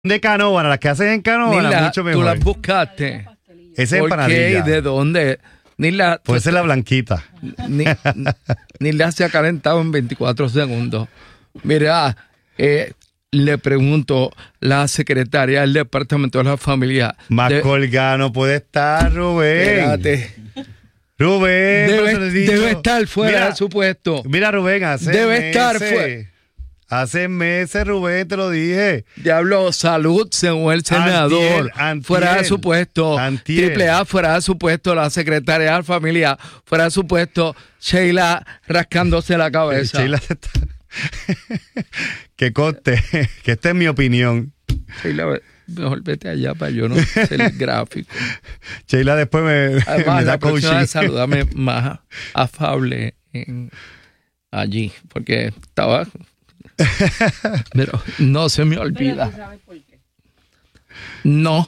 De Canóvana, las que hacen en Canóvana, mucho mejor. Tú las buscaste. Esa es empanadilla. ¿Por qué? ¿De dónde? Puede ser la blanquita. Ni la se ha calentado en 24 segundos. Mira, le pregunto, la secretaria del Departamento de la Familia. Más colgada no puede estar, Rubén. Espérate. Rubén. Debe estar fuera de su puesto. Mira, Rubén, estar fuera. Hace meses, Rubén, te lo dije. Diablo, salud, según el senador. Antier, fuera de su puesto. Triple A, fuera de su puesto. La secretaria de la familia, fuera de su puesto. Sheila rascándose la cabeza. Sheila se está... que conste, que esta es mi opinión. Sheila, mejor vete allá para yo no ser el gráfico. Sheila después me da coaching. Salúdame más afable allí, porque estaba... Pero no se me olvida. Pero tú sabes por qué. No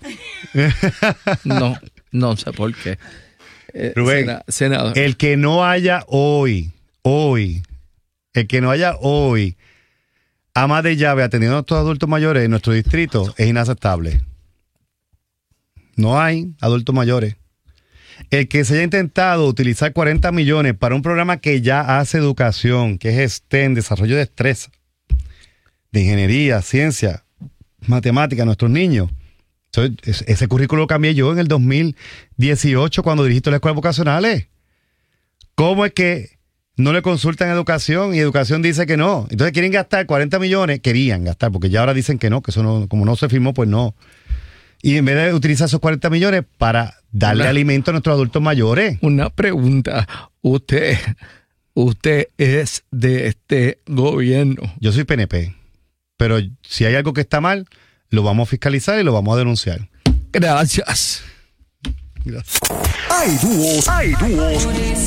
sé por qué. Rubén, senador. El que no haya hoy, ama de llave atendiendo a estos adultos mayores en nuestro distrito es inaceptable. No hay adultos mayores. El que se haya intentado utilizar 40 millones para un programa que ya hace educación, que es STEM, desarrollo de destreza, de ingeniería, ciencia, matemática a nuestros niños. Ese currículo lo cambié yo en el 2018 cuando dirigí las escuelas vocacionales. ¿Cómo es que no le consultan educación y educación dice que no? Entonces quieren gastar 40 millones, querían gastar, porque ya ahora dicen que no, que eso no, como no se firmó, pues no. Y en vez de utilizar esos 40 millones para darle alimento a nuestros adultos mayores. Una pregunta, usted es de este gobierno. Yo soy PNP. Pero si hay algo que está mal, lo vamos a fiscalizar y lo vamos a denunciar. Gracias. Hay dúos